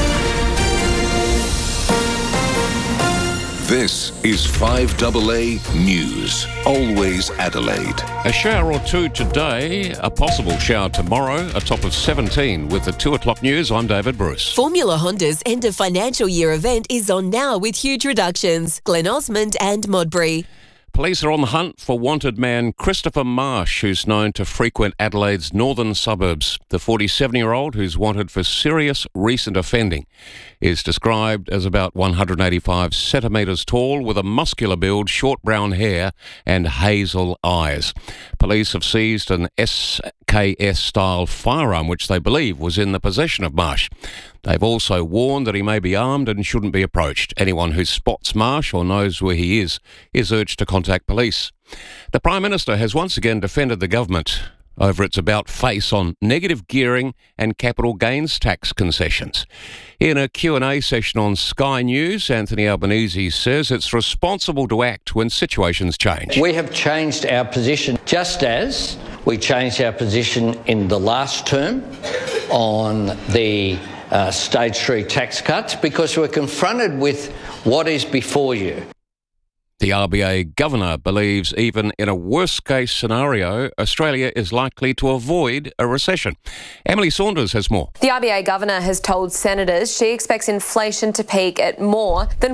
This is 5AA News. Always Adelaide. A shower or two today, a possible shower tomorrow, a top of 17. With the 2 o'clock news, I'm David Bruce. Formula Honda's end of financial year event is on now with huge reductions. Glen Osmond and Modbury. Police are on the hunt for wanted man Christopher Marsh, who's known to frequent Adelaide's northern suburbs. The 47-year-old, who's wanted for serious recent offending, is described as about 185 centimetres tall, with a muscular build, short brown hair and hazel eyes. Police have seized an SKS-style firearm, which they believe was in the possession of Marsh. They've also warned that he may be armed and shouldn't be approached. Anyone who spots Marsh or knows where he is urged to contact police. The Prime Minister has once again defended the government over its about-face on negative gearing and capital gains tax concessions. In a Q&A session on Sky News, Anthony Albanese says it's responsible to act when situations change. We have changed our position, just as we changed our position in the last term on the Stage 3 tax cuts, because we're confronted with what is before you. The RBA governor believes even in a worst-case scenario, Australia is likely to avoid a recession. Emily Saunders has more. The RBA governor has told senators she expects inflation to peak at more than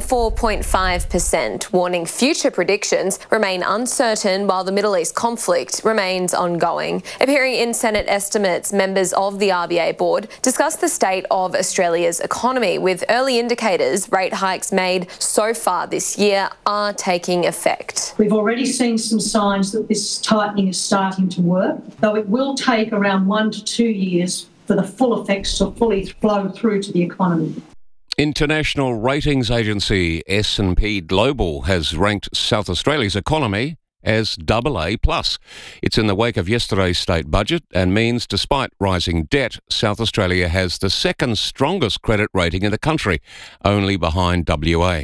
4.5%, warning future predictions remain uncertain while the Middle East conflict remains ongoing. Appearing in Senate estimates, members of the RBA board discussed the state of Australia's economy, with early indicators rate hikes made so far this year are taking effect. We've already seen some signs that this tightening is starting to work, though it will take around 1 to 2 years for the full effects to fully flow through to the economy. International ratings agency S&P Global has ranked South Australia's economy as AA+. It's in the wake of yesterday's state budget and means, despite rising debt, South Australia has the second strongest credit rating in the country, only behind WA.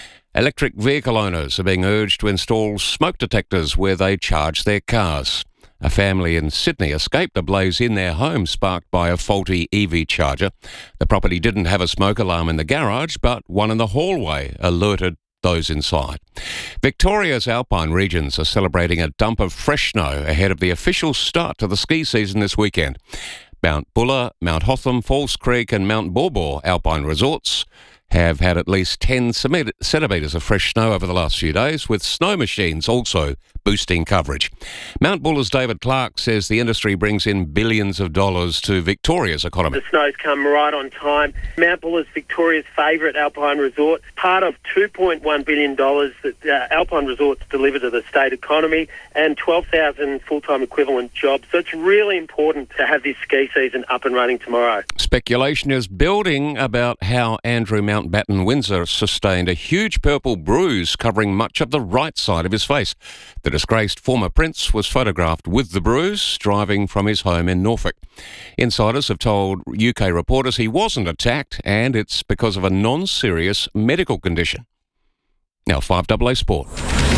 Electric vehicle owners are being urged to install smoke detectors where they charge their cars. A family in Sydney escaped a blaze in their home sparked by a faulty EV charger. The property didn't have a smoke alarm in the garage, but one in the hallway alerted those inside. Victoria's alpine regions are celebrating a dump of fresh snow ahead of the official start to the ski season this weekend. Mount Buller, Mount Hotham, Falls Creek and Mount Baw Baw alpine resorts have had at least 10 centimetres of fresh snow over the last few days, with snow machines also boosting coverage. Mount Buller's David Clark says the industry brings in billions of dollars to Victoria's economy. The snow's come right on time. Mount Buller's Victoria's favourite alpine resort, part of $2.1 billion that alpine resorts deliver to the state economy and 12,000 full-time equivalent jobs. So it's really important to have this ski season up and running tomorrow. Speculation is building about how Andrew Mountbatten Windsor sustained a huge purple bruise covering much of the right side of his face. The disgraced former prince was photographed with the bruise driving from his home in Norfolk. Insiders have told UK reporters he wasn't attacked and it's because of a non-serious medical condition. Now 5AA Sport.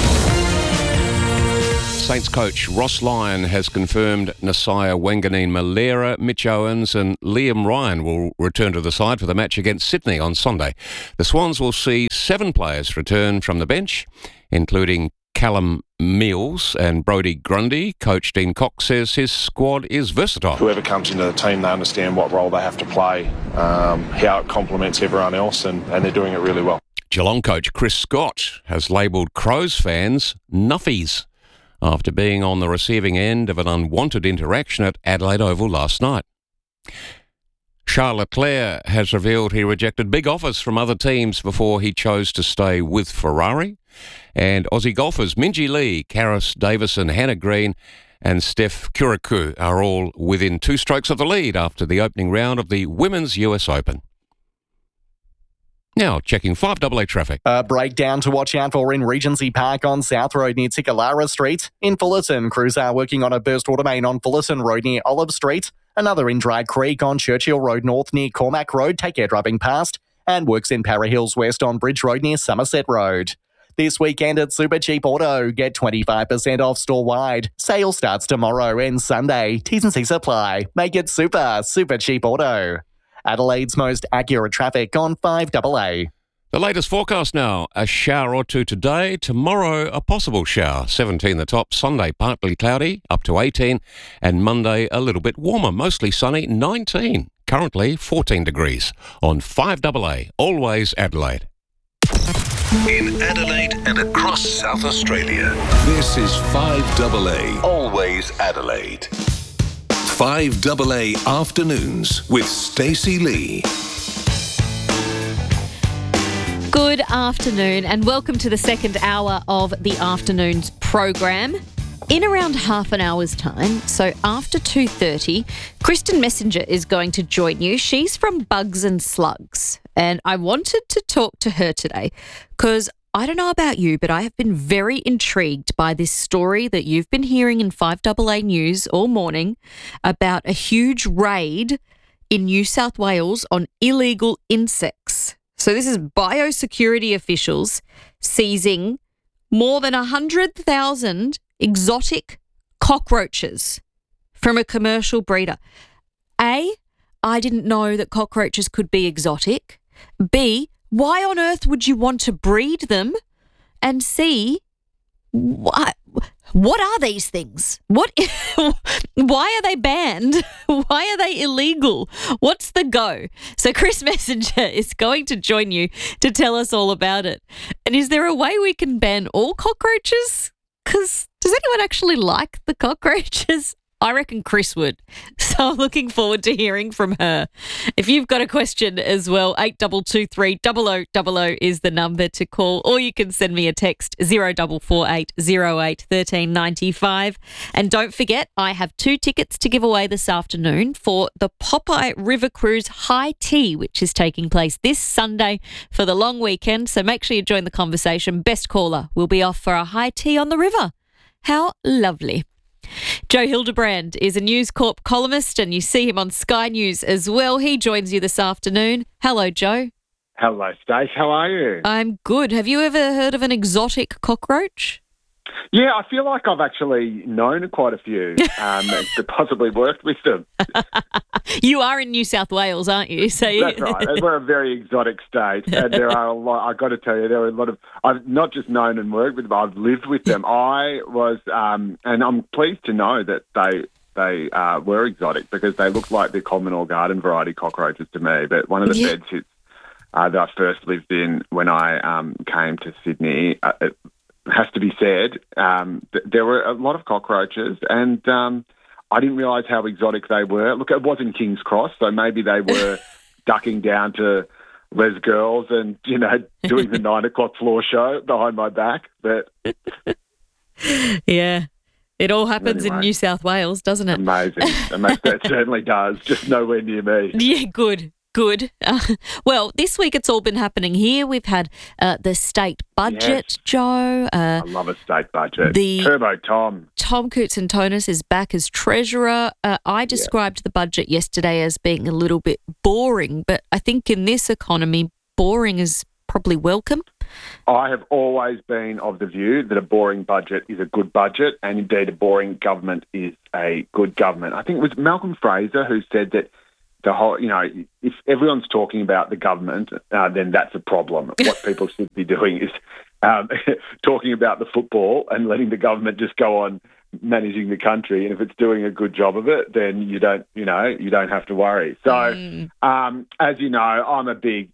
Saints coach Ross Lyon has confirmed Nasiah Wanganeen-Malera, Mitch Owens and Liam Ryan will return to the side for the match against Sydney on Sunday. The Swans will see 7 players return from the bench, including Callum Mills and Brodie Grundy. Coach Dean Cox says his squad is versatile. Whoever comes into the team, they understand what role they have to play, how it complements everyone else, and they're doing it really well. Geelong coach Chris Scott has labelled Crows fans nuffies after being on the receiving end of an unwanted interaction at Adelaide Oval last night. Charles Leclerc has revealed he rejected big offers from other teams before he chose to stay with Ferrari. And Aussie golfers Minjee Lee, Karis Davison, Hannah Green and Steph Kuriku are all within 2 strokes of the lead after the opening round of the Women's US Open. Now, checking 5AA traffic. A breakdown to watch out for in Regency Park on South Road near Tikalara Street. In Fullerton, crews are working on a burst water main on Fullerton Road near Olive Street. Another in Dry Creek on Churchill Road North near Cormac Road. Take care driving past. And works in Para Hills West on Bridge Road near Somerset Road. This weekend at Super Cheap Auto, get 25% off store-wide. Sale starts tomorrow and Sunday. T's and C's apply. Make it super cheap auto. Adelaide's most accurate traffic on 5AA. The latest forecast now. A shower or two today. Tomorrow, a possible shower. 17 the top. Sunday, partly cloudy, up to 18. And Monday, a little bit warmer. Mostly sunny, 19. Currently, 14 degrees. On 5AA, always Adelaide. In Adelaide and across South Australia, this is 5AA, always Adelaide. 5AA Afternoons with Stacey Lee. Good afternoon and welcome to the second hour of the afternoon's program. In around half an hour's time, so after 2:30, Kristen Messenger is going to join you. She's from Bugs and Slugs, and I wanted to talk to her today because I don't know about you, but I have been very intrigued by this story that you've been hearing in 5AA News all morning about a huge raid in New South Wales on illegal insects. So this is biosecurity officials seizing more than 100,000 exotic cockroaches from a commercial breeder. A, I didn't know that cockroaches could be exotic. B, why on earth would you want to breed them? And C, what are these things? Why are they banned? Why are they illegal? What's the go? So Chris Messenger is going to join you to tell us all about it. And is there a way we can ban all cockroaches? Because does anyone actually like the cockroaches? I reckon Chris would. So I'm looking forward to hearing from her. If you've got a question as well, 8223 0000 is the number to call, or you can send me a text 0448 08 1395. And don't forget, I have 2 tickets to give away this afternoon for the Popeye River Cruise High Tea, which is taking place this Sunday for the long weekend. So make sure you join the conversation. Best caller will be off for a high tea on the river. How lovely. Joe Hildebrand is a News Corp columnist and you see him on Sky News as well. He joins you this afternoon. Hello, Joe. Hello, Stace. How are you? I'm good. Have you ever heard of an exotic cockroach? Yeah, I feel like I've actually known quite a few and possibly worked with them. You are in New South Wales, aren't you? So That's right. And we're a very exotic state, and there are a lot. I've got to tell you, there are a lot of. I've not just known and worked with them; I've lived with them. I was, and I'm pleased to know that they were exotic because they looked like the common or garden variety cockroaches to me. But one of the bed sits that I first lived in when I came to Sydney. It has to be said, there were a lot of cockroaches, and I didn't realise how exotic they were. Look, it was in King's Cross, so maybe they were ducking down to Les Girls and, doing the 9 o'clock floor show behind my back. But yeah, it all happens in New South Wales, doesn't it? Amazing. It certainly does, just nowhere near me. Yeah, good. Well, this week it's all been happening here. We've had the state budget, Joe. I love a state budget. Turbo Tom. Tom Koutsantonis is back as Treasurer. I described the budget yesterday as being a little bit boring, but I think in this economy, boring is probably welcome. I have always been of the view that a boring budget is a good budget, and indeed a boring government is a good government. I think it was Malcolm Fraser who said that the whole, if everyone's talking about the government, then that's a problem. What people should be doing is talking about the football and letting the government just go on managing the country. And if it's doing a good job of it, then you don't have to worry. So, as you know, I'm a big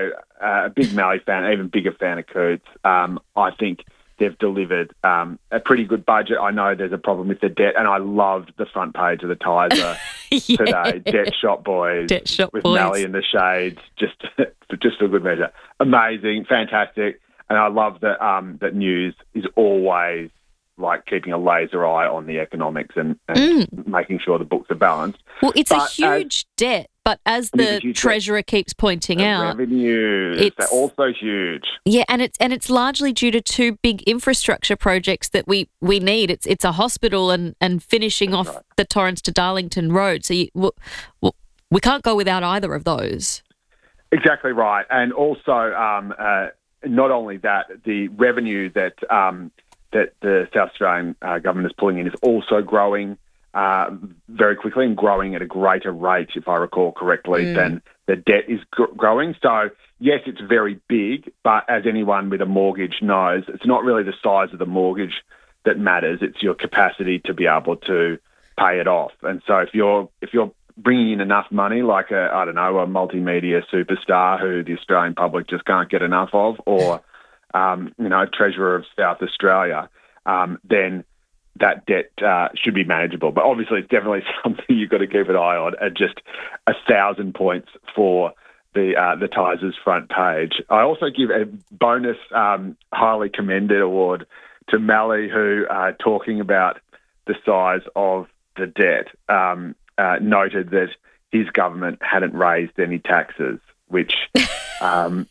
Mallee fan, even bigger fan of Coots. I think they've delivered a pretty good budget. I know there's a problem with the debt, and I loved the front page of the Tiser today. Debt Shop Boys with Mallee in the shades, just for good measure. Amazing, fantastic, and I love that that news is always like keeping a laser eye on the economics and making sure the books are balanced. Well, it's a huge debt, but as the Treasurer keeps pointing out, revenues they're also huge. Yeah, and it's largely due to two big infrastructure projects that we need. It's a hospital and finishing off the Torrens to Darlington Road. So we can't go without either of those. Exactly right, and also not only that, the revenue that the South Australian government is pulling in is also growing very quickly and growing at a greater rate, if I recall correctly, than the debt is growing. So, yes, it's very big, but as anyone with a mortgage knows, it's not really the size of the mortgage that matters. It's your capacity to be able to pay it off. And so if you're bringing in enough money, like a multimedia superstar who the Australian public just can't get enough of, or Treasurer of South Australia, then that debt should be manageable. But obviously it's definitely something you've got to keep an eye on, at just 1,000 points for the Tiser's front page. I also give a bonus highly commended award to Mallee, who, talking about the size of the debt, noted that his government hadn't raised any taxes, which was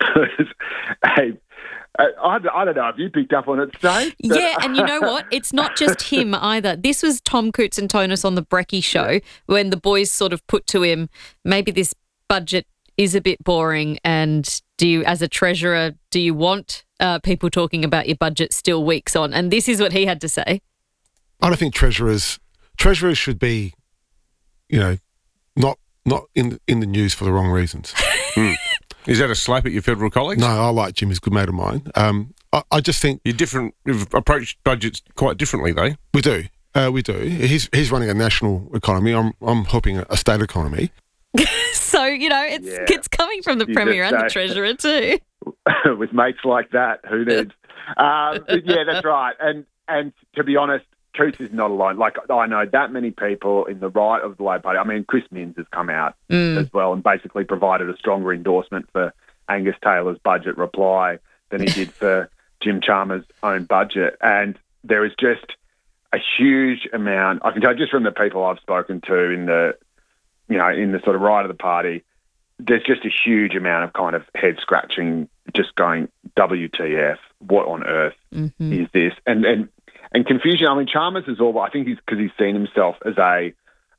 I don't know if you picked up on it today. Yeah, and you know what? It's not just him either. This was Tom Koutsantonis on the Brecky show when the boys sort of put to him, maybe this budget is a bit boring, and as a treasurer, do you want people talking about your budget still weeks on? And this is what he had to say. I don't think treasurers should be, not in the news for the wrong reasons. Is that a slap at your federal colleagues? No, I like Jim. He's a good mate of mine. I just think you've approached budgets quite differently, though. We do. He's running a national economy. I'm helping a state economy. So it's coming from the Premier and the Treasurer too. With mates like that, who needs? Yeah, that's right. And to be honest, Coots is not alone. Like, I know that many people in the right of the Labor Party. I mean, Chris Minns has come out as well and basically provided a stronger endorsement for Angus Taylor's budget reply than he did for Jim Chalmers' own budget. And there is just a huge amount, I can tell just from the people I've spoken to in the sort of right of the party, there's just a huge amount of kind of head scratching, just going, WTF, what on earth is this? And confusion. I mean, Chalmers is all. I think because he's seen himself as a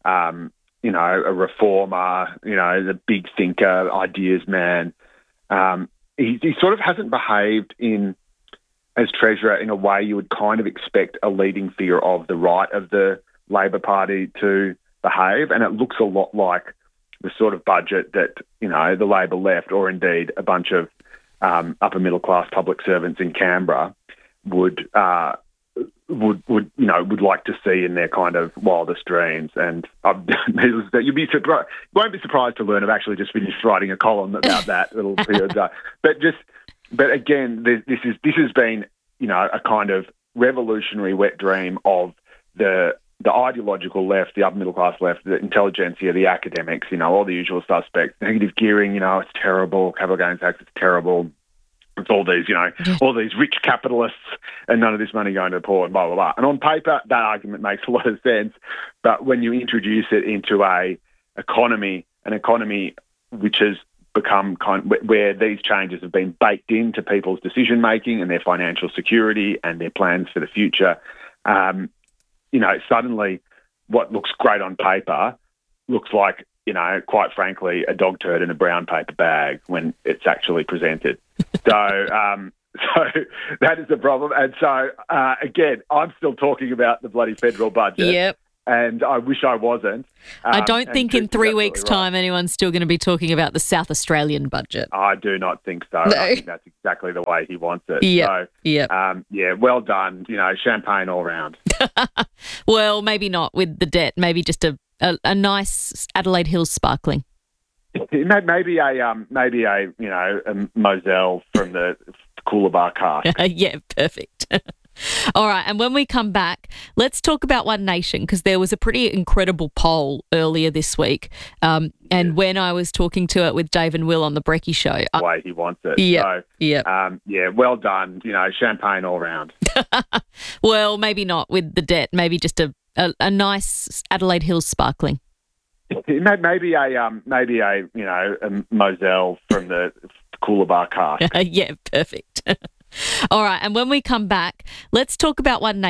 reformer, the big thinker, ideas man. He sort of hasn't behaved in as Treasurer, in a way you would kind of expect a leading figure of the right of the Labor Party to behave, and it looks a lot like the sort of budget that, you know, the Labor left, or indeed a bunch of upper middle class public servants in Canberra would like to see in their kind of wildest dreams. And you'll be surprised, won't be surprised to learn I've actually just finished writing a column about that a little period ago. But again, this has been, you know, a kind of revolutionary wet dream of the ideological left, the upper middle class left, the intelligentsia, the academics, you know, all the usual suspects. Negative gearing, you know, it's terrible. Capital gains tax, it's terrible. It's all these, you know, all these rich capitalists and none of this money going to the poor and blah, blah, blah. And on paper, that argument makes a lot of sense. But when you introduce it into an economy which has become where these changes have been baked into people's decision-making and their financial security and their plans for the future, you know, suddenly what looks great on paper looks like, you know, quite frankly, a dog turd in a brown paper bag when it's actually presented. So that is the problem. And so, again, I'm still talking about the bloody federal budget. Yep. And I wish I wasn't. I don't think in 3 weeks' time anyone's still going to be talking about the South Australian budget. I do not think so. No. I think that's exactly the way he wants it. Yeah. So, yeah, well done. You know, champagne all round. Well, maybe not with the debt. Maybe just a nice Adelaide Hills sparkling. Maybe a you know, a Moselle from the Coolabah cask. Yeah, perfect. All right, and when we come back, let's talk about One Nation, because there was a pretty incredible poll earlier this week. And when I was talking to it with Dave and Will on the Brekkie Show, the way he wants it. Yeah, so, yeah, well done. You know, champagne all round. Well, maybe not with the debt. Maybe just a nice Adelaide Hills sparkling. Maybe a you know, a Moselle from the Coolabah cask. Yeah, perfect. All right, and when we come back, let's talk about One Nation.